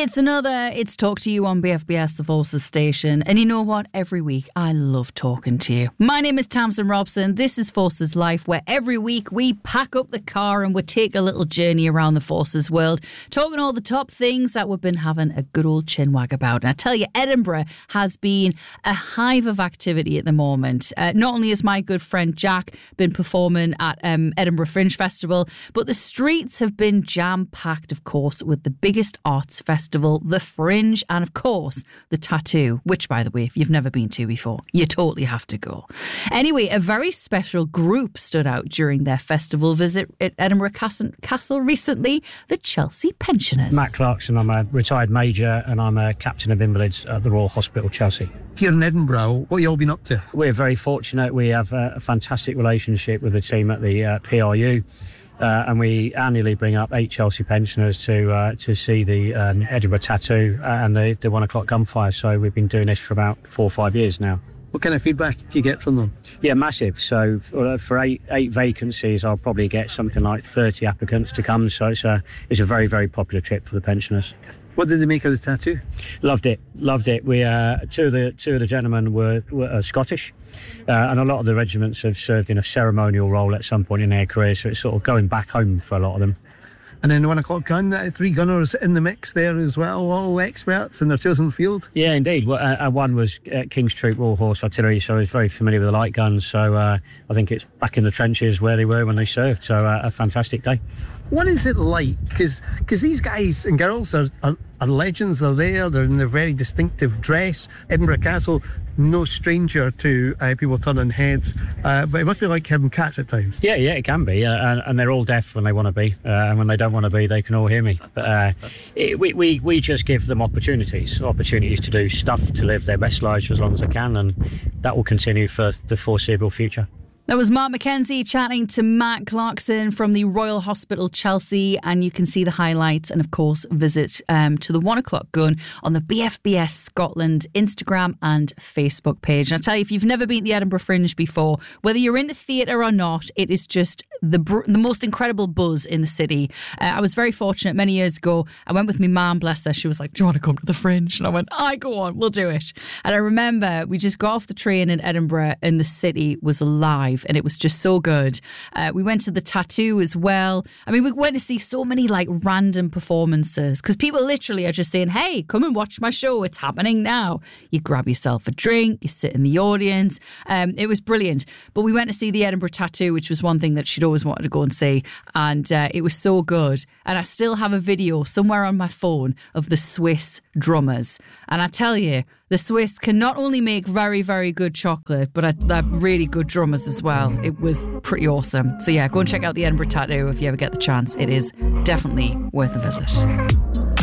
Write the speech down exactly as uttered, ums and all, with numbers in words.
It's another It's Talk to You on B F B S, the Forces station. And you know what? Every week, I love talking to you. My name is Tamsin Robson. This is Forces Life, where every week we pack up the car and we take a little journey around the Forces world, talking all the top things that we've been having a good old chinwag about. And I tell you, Edinburgh has been a hive of activity at the moment. Uh, not only has my good friend Jack been performing at um, Edinburgh Fringe Festival, but the streets have been jam-packed, of course, with the biggest arts festival. Festival, the Fringe, and of course the Tattoo, which, by the way, if you've never been to before, you totally have to go. Anyway, a very special group stood out during their festival visit at Edinburgh Castle recently, the Chelsea Pensioners. Matt Clarkson, I'm a retired major and I'm a captain of invalids at the Royal Hospital Chelsea. Here in Edinburgh, what have you all been up to? We're very fortunate. We have a fantastic relationship with the team at the uh, P R U. Uh, and we annually bring up eight Chelsea pensioners to uh, to see the um, Edinburgh Tattoo and the, the one o'clock gunfire. So we've been doing this for about four or five years now. What kind of feedback do you get from them? Yeah, massive. So uh, for eight eight vacancies, I'll probably get something like thirty applicants to come. So it's a, it's a very, very popular trip for the pensioners. What did they make of the tattoo? Loved it, loved it. We uh, two of the two of the gentlemen were, were uh, Scottish, uh, and a lot of the regiments have served in a ceremonial role at some point in their career. So it's sort of going back home for a lot of them. And then the one o'clock gun, three gunners in the mix there as well, all experts in their chosen field. Yeah, indeed. Well, uh, one was uh, King's Troop Royal Horse Artillery, so he's very familiar with the light guns. So uh, I think it's back in the trenches where they were when they served. So uh, a fantastic day. What is it like? Because these guys and girls are, are, are legends. They're there. They're in their very distinctive dress. Edinburgh Castle, no stranger to uh, people turning heads. Uh, but it must be like hearing cats at times. Yeah, yeah, it can be. Uh, and, and they're all deaf when they want to be. Uh, and when they don't want to be, they can all hear me. But uh, it, we, we, we just give them opportunities, opportunities to do stuff, to live their best lives for as long as they can. And that will continue for the foreseeable future. That was Mark McKenzie chatting to Matt Clarkson from the Royal Hospital Chelsea, and you can see the highlights and of course visit um, to the one o'clock gun on the B F B S Scotland Instagram and Facebook page. And I tell you, if you've never been to the Edinburgh Fringe before, whether you're into theatre or not, it is just the br- the most incredible buzz in the city. Uh, I was very fortunate many years ago. I went with my mum, bless her. She was like, do you want to come to the Fringe? And I went, I go on, we'll do it. And I remember we just got off the train in Edinburgh and the city was alive. And it was just so good. Uh, we went to the Tattoo as well. I mean, we went to see so many like random performances because people literally are just saying, hey, come and watch my show. It's happening now. You grab yourself a drink, you sit in the audience. Um, it was brilliant. But we went to see the Edinburgh Tattoo, which was one thing that she'd always wanted to go and see. And uh, it was so good. And I still have a video somewhere on my phone of the Swiss drummers. And I tell you, the Swiss can not only make very, very good chocolate, but they're really good drummers as well. It was pretty awesome. So yeah, go and check out the Edinburgh Tattoo if you ever get the chance. It is definitely worth a visit.